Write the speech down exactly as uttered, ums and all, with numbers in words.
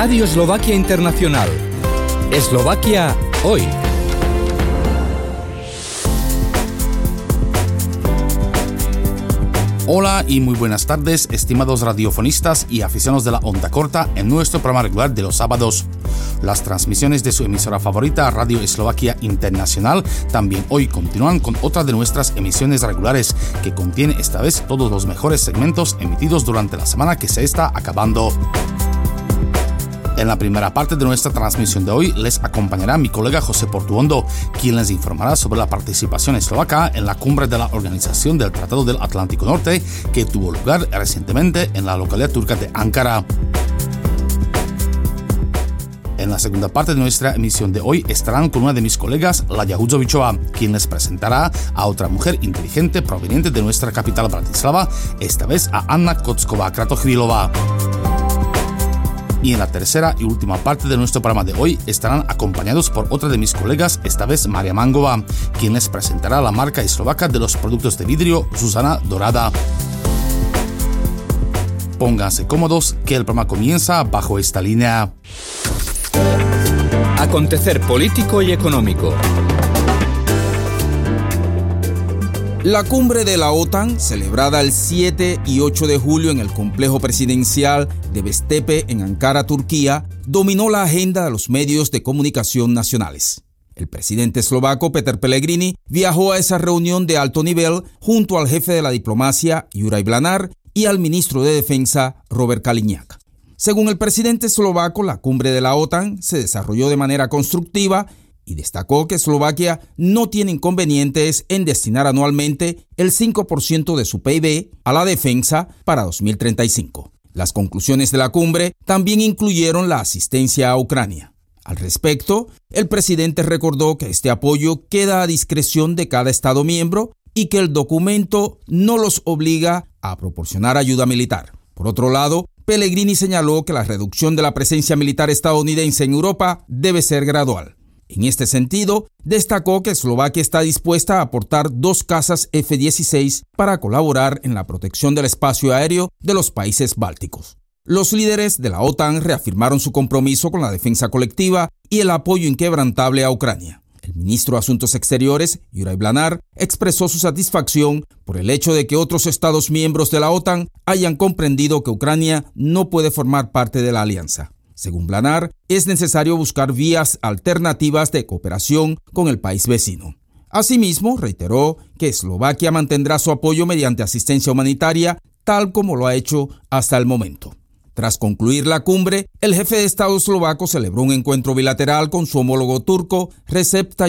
Radio Eslovaquia Internacional. Eslovaquia hoy. Hola y muy buenas tardes, estimados radiofonistas y aficionados de la onda corta en nuestro programa regular de los sábados. Las transmisiones de su emisora favorita, Radio Eslovaquia Internacional, también hoy continúan con otra de nuestras emisiones regulares, que contiene esta vez todos los mejores segmentos emitidos durante la semana que se está acabando. En la primera parte de nuestra transmisión de hoy les acompañará mi colega José Portuondo, quien les informará sobre la participación eslovaca en la cumbre de la Organización del Tratado del Atlántico Norte, que tuvo lugar recientemente en la localidad turca de Ankara. En la segunda parte de nuestra emisión de hoy estarán con una de mis colegas, Ladia Hudzovičová, quien les presentará a otra mujer inteligente proveniente de nuestra capital Bratislava, esta vez a Anna Kocková-Kratochvílová. Y en la tercera y última parte de nuestro programa de hoy estarán acompañados por otra de mis colegas, esta vez Maria Mangová, quien les presentará la marca eslovaca de los productos de vidrio Zuzana Dorada. Pónganse cómodos, que el programa comienza bajo esta línea. Acontecer político y económico. La cumbre de la OTAN, celebrada el siete y ocho de julio en el complejo presidencial de Bestepe en Ankara, Turquía, dominó la agenda de los medios de comunicación nacionales. El presidente eslovaco Peter Pellegrini viajó a esa reunión de alto nivel junto al jefe de la diplomacia Juraj Blanár y al ministro de Defensa Robert Kaliňák. Según el presidente eslovaco, la cumbre de la OTAN se desarrolló de manera constructiva y destacó que Eslovaquia no tiene inconvenientes en destinar anualmente el cinco por ciento de su P I B a la defensa para dos mil treinta y cinco. Las conclusiones de la cumbre también incluyeron la asistencia a Ucrania. Al respecto, el presidente recordó que este apoyo queda a discreción de cada Estado miembro y que el documento no los obliga a proporcionar ayuda militar. Por otro lado, Pellegrini señaló que la reducción de la presencia militar estadounidense en Europa debe ser gradual. En este sentido, destacó que Eslovaquia está dispuesta a aportar dos cazas F dieciséis para colaborar en la protección del espacio aéreo de los países bálticos. Los líderes de la OTAN reafirmaron su compromiso con la defensa colectiva y el apoyo inquebrantable a Ucrania. El ministro de Asuntos Exteriores, Juraj Blanár, expresó su satisfacción por el hecho de que otros Estados miembros de la OTAN hayan comprendido que Ucrania no puede formar parte de la alianza. Según Blanár, es necesario buscar vías alternativas de cooperación con el país vecino. Asimismo, reiteró que Eslovaquia mantendrá su apoyo mediante asistencia humanitaria, tal como lo ha hecho hasta el momento. Tras concluir la cumbre, el jefe de Estado eslovaco celebró un encuentro bilateral con su homólogo turco, Recep Tayyip